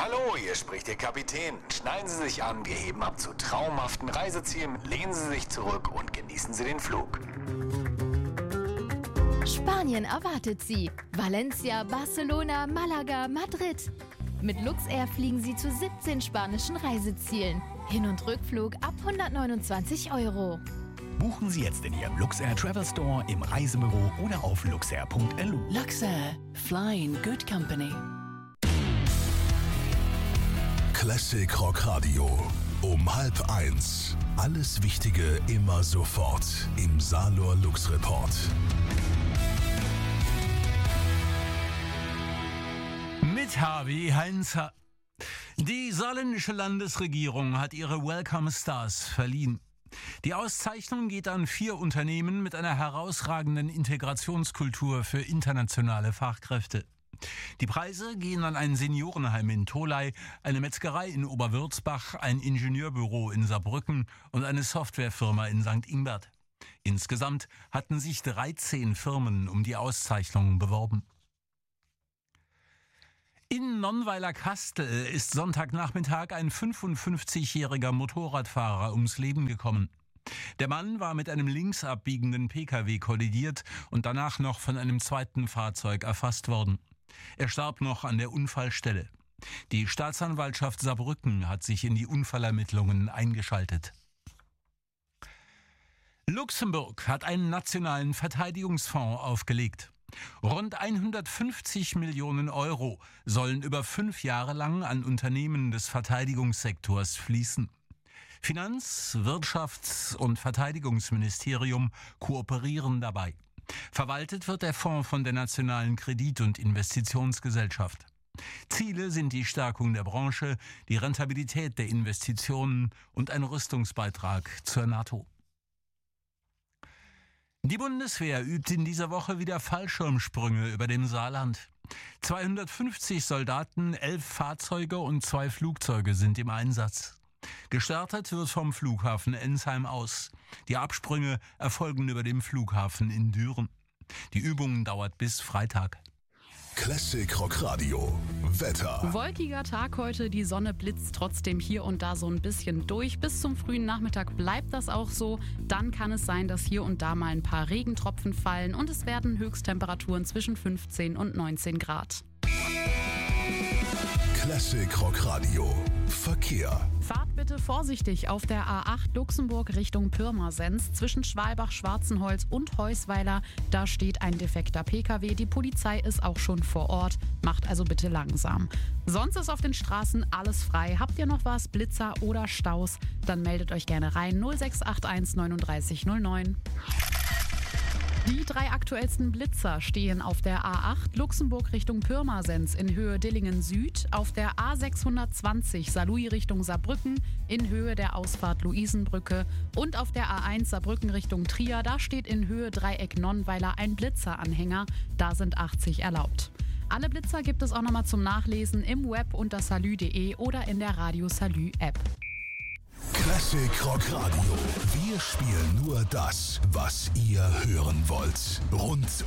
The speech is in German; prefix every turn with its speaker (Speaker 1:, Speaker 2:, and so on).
Speaker 1: Hallo, hier spricht Ihr Kapitän. Schneiden Sie sich an, wir heben ab zu traumhaften Reisezielen, lehnen Sie sich zurück und genießen Sie den Flug.
Speaker 2: Spanien erwartet Sie. Valencia, Barcelona, Malaga, Madrid. Mit Luxair fliegen Sie zu 17 spanischen Reisezielen. Hin- und Rückflug ab 129 €.
Speaker 3: Buchen Sie jetzt in Ihrem Luxair Travel Store, im Reisebüro oder auf luxair.lu.
Speaker 4: Luxair. Flying good company.
Speaker 5: Classic Rock Radio. Um 12:30. Alles Wichtige immer sofort im Salor Lux Report.
Speaker 6: Mit Harvey Heinzer. Die saarländische Landesregierung hat ihre Welcome Stars verliehen. Die Auszeichnung geht an 4 Unternehmen mit einer herausragenden Integrationskultur für internationale Fachkräfte. Die Preise gehen an ein Seniorenheim in Tholey, eine Metzgerei in Oberwürzbach, ein Ingenieurbüro in Saarbrücken und eine Softwarefirma in St. Ingbert. Insgesamt hatten sich 13 Firmen um die Auszeichnung beworben. In Nonnweiler-Kastel ist Sonntagnachmittag ein 55-jähriger Motorradfahrer ums Leben gekommen. Der Mann war mit einem links abbiegenden Pkw kollidiert und danach noch von einem zweiten Fahrzeug erfasst worden. Er starb noch an der Unfallstelle. Die Staatsanwaltschaft Saarbrücken hat sich in die Unfallermittlungen eingeschaltet. Luxemburg hat einen nationalen Verteidigungsfonds aufgelegt. Rund 150 Millionen € sollen über 5 Jahre lang an Unternehmen des Verteidigungssektors fließen. Finanz-, Wirtschafts- und Verteidigungsministerium kooperieren dabei. Verwaltet wird der Fonds von der Nationalen Kredit- und Investitionsgesellschaft. Ziele sind die Stärkung der Branche, die Rentabilität der Investitionen und ein Rüstungsbeitrag zur NATO. Die Bundeswehr übt in dieser Woche wieder Fallschirmsprünge über dem Saarland. 250 Soldaten, 11 Fahrzeuge und 2 Flugzeuge sind im Einsatz. Gestartet wird vom Flughafen Ensheim aus. Die Absprünge erfolgen über dem Flughafen in Düren. Die Übung dauert bis Freitag.
Speaker 5: Classic Rock Radio. Wetter.
Speaker 7: Wolkiger Tag heute, die Sonne blitzt trotzdem hier und da so ein bisschen durch. Bis zum frühen Nachmittag bleibt das auch so. Dann kann es sein, dass hier und da mal ein paar Regentropfen fallen und es werden Höchsttemperaturen zwischen 15 und 19 Grad.
Speaker 5: Classic Rock Radio. Verkehr.
Speaker 7: Fahrt bitte vorsichtig auf der A8 Luxemburg Richtung Pirmasens zwischen Schwalbach, Schwarzenholz und Heusweiler. Da steht ein defekter Pkw. Die Polizei ist auch schon vor Ort. Macht also bitte langsam. Sonst ist auf den Straßen alles frei. Habt ihr noch was, Blitzer oder Staus? Dann meldet euch gerne rein 0681 39 09. Die 3 aktuellsten Blitzer stehen auf der A8 Luxemburg Richtung Pirmasens in Höhe Dillingen Süd, auf der A620 Saarlouis Richtung Saarbrücken in Höhe der Ausfahrt Luisenbrücke und auf der A1 Saarbrücken Richtung Trier, da steht in Höhe Dreieck Nonnweiler ein Blitzeranhänger, da sind 80 erlaubt. Alle Blitzer gibt es auch nochmal zum Nachlesen im Web unter salü.de oder in der Radio Salü App.
Speaker 5: Classic Rock Radio. Wir spielen nur das, was ihr hören wollt. Rund